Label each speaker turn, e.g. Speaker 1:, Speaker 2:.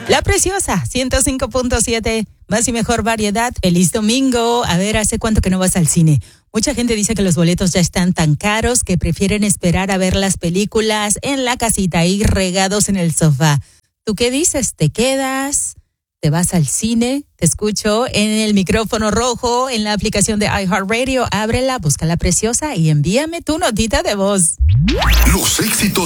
Speaker 1: La Preciosa, 105.7, más y mejor variedad. Feliz domingo. A ver, ¿hace cuánto que no vas al cine? Mucha gente dice que los boletos ya están tan caros que prefieren esperar a ver las películas en la casita ahí regados en el sofá. ¿Tú qué dices? ¿Te quedas? ¿Te vas al cine? Te escucho en el micrófono rojo, en la aplicación de iHeartRadio. Ábrela, busca La Preciosa y envíame tu notita de voz.
Speaker 2: Los éxitos